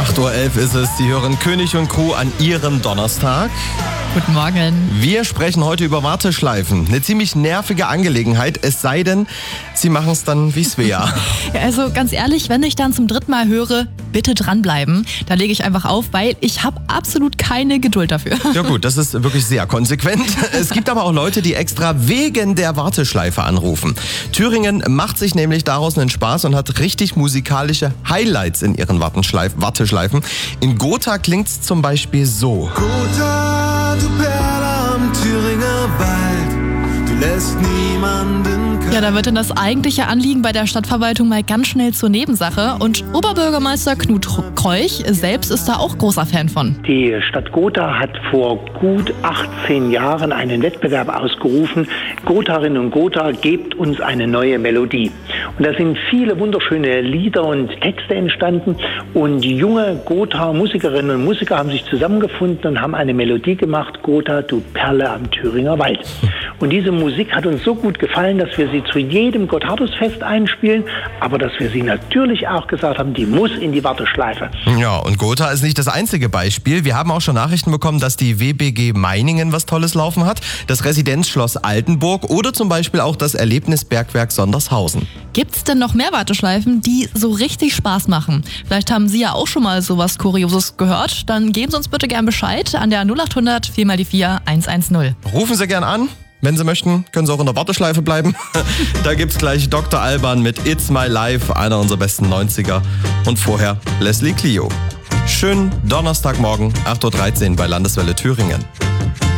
8.11 Uhr ist es. Sie hören König und Crew an Ihrem Donnerstag. Guten Morgen. Wir sprechen heute über Warteschleifen. Eine ziemlich nervige Angelegenheit, es sei denn, Sie machen es dann wie Svea. Ja, also ganz ehrlich, wenn ich dann zum 3. Mal höre, bitte dranbleiben, da lege ich einfach auf, weil ich habe absolut keine Geduld dafür. Ja gut, das ist wirklich sehr konsequent. Es gibt aber auch Leute, die extra wegen der Warteschleife anrufen. Thüringen macht sich nämlich daraus einen Spaß und hat richtig musikalische Highlights in ihren Warteschleifen. In Gotha klingt's zum Beispiel so. Gotha, du Perle am Thüringer Wald, du lässt niemanden kalt. Ja, da wird dann das eigentliche Anliegen bei der Stadtverwaltung mal ganz schnell zur Nebensache. Und Oberbürgermeister Knut Kreuch selbst ist da auch großer Fan von. Die Stadt Gotha hat vor gut 18 Jahren einen Wettbewerb ausgerufen. Gotharinnen und Gotha, gebt uns eine neue Melodie. Und da sind viele wunderschöne Lieder und Texte entstanden. Und junge Gotha-Musikerinnen und Musiker haben sich zusammengefunden und haben eine Melodie gemacht. Gotha, du Perle am Thüringer Wald. Und diese Musik hat uns so gut gefallen, dass wir sie zu jedem Gotthardusfest einspielen, aber dass wir sie natürlich auch gesagt haben, die muss in die Warteschleife. Ja, und Gotha ist nicht das einzige Beispiel. Wir haben auch schon Nachrichten bekommen, dass die WBG Meiningen was Tolles laufen hat, das Residenzschloss Altenburg oder zum Beispiel auch das Erlebnisbergwerk Sondershausen. Gibt's denn noch mehr Warteschleifen, die so richtig Spaß machen? Vielleicht haben Sie ja auch schon mal sowas Kurioses gehört. Dann geben Sie uns bitte gern Bescheid an der 0800 4x4 110. Rufen Sie gern an. Wenn Sie möchten, können Sie auch in der Warteschleife bleiben. Da gibt's gleich Dr. Alban mit It's My Life, einer unserer besten 90er. Und vorher Leslie Clio. Schönen Donnerstagmorgen, 8.13 Uhr bei Landeswelle Thüringen.